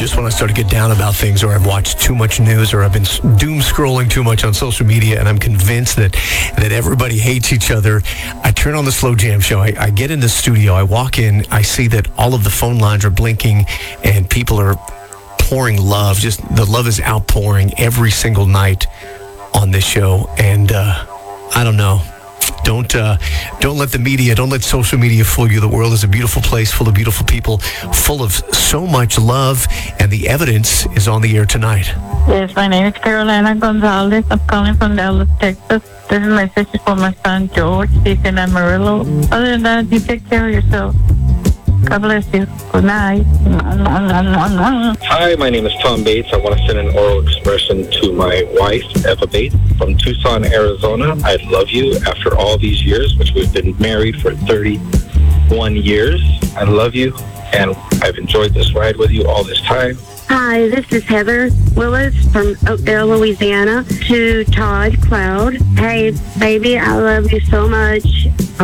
just when I start to get down about things, or I've watched too much news, or I've been doom scrolling too much on social media, and I'm convinced that everybody hates each other, I turn on the Slow Jam Show. I get in the studio, I walk in, I see that all of the phone lines are blinking, and people are pouring love. Just the love is outpouring every single night on this show. And I don't know. Don't let the media, don't let social media fool you. The world is a beautiful place full of beautiful people, full of so much love, and the evidence is on the air tonight. Yes, my name is Carolina Gonzalez. I'm calling from Dallas, Texas. This is my sister for my son, George. He's in Amarillo. Other than that, you take care of yourself. God bless you. Good night. Hi, my name is Tom Bates. I want to send an oral expression to my wife, Eva Bates, from Tucson, Arizona. I love you after all these years, which we've been married for 31 years. I love you, and I've enjoyed this ride with you all this time. Hi, this is Heather Willis from Oakdale, Louisiana. To Todd Cloud. Hey, baby, I love you so much.